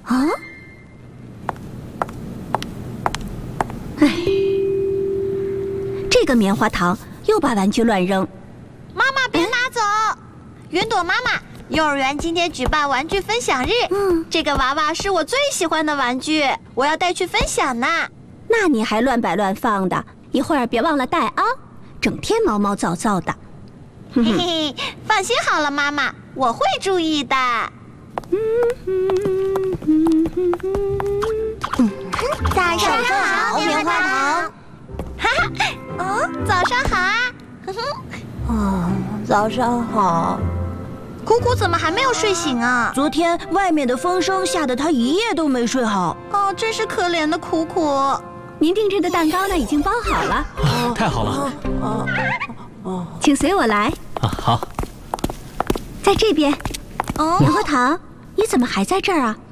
啊？哎，这个棉花糖又把玩具乱扔。 妈妈别拿走！云朵妈妈，幼儿园今天举办玩具分享日。这个娃娃是我最喜欢的玩具，我要带去分享呢。 那你还乱摆乱放的，一会儿别忘了带啊！整天毛毛躁躁的。 嘿嘿，放心好了，妈妈，我会注意的。早上好，棉花糖。哈哈，哦，早上好啊！ 早上好。 苦苦怎么还没有睡醒啊？ 昨天外面的风声吓得他一夜都没睡好。 哦，真是可怜的苦苦。 您定制的蛋糕呢，已经包好了。 太好了。 请随我来。 好。 在这边。棉花糖，你怎么还在这儿啊？